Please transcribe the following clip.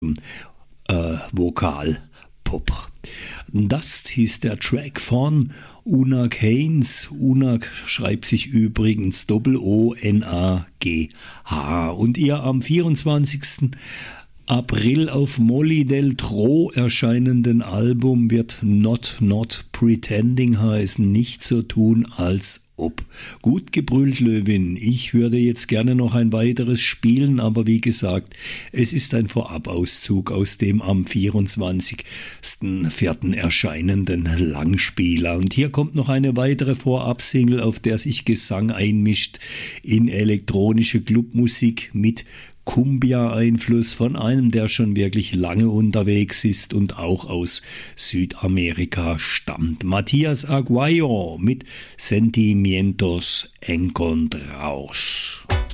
Vokal-Pop. Dust hieß der Track von Unag Haynes. Unag schreibt sich übrigens O-N-A-G-H. Und ihr am 24. April auf Molly Del Tro erscheinenden Album wird Not Pretending heißen, nicht so tun als ob. Gut gebrüllt, Löwin. Ich würde jetzt gerne noch ein weiteres spielen, aber wie gesagt, es ist ein Vorabauszug aus dem am 24.04. erscheinenden Langspieler. Und hier kommt noch eine weitere Vorabsingle, auf der sich Gesang einmischt in elektronische Clubmusik mit Cumbia-Einfluss von einem, der schon wirklich lange unterwegs ist und auch aus Südamerika stammt. Matías Aguayo mit Sentimientos Encontrados.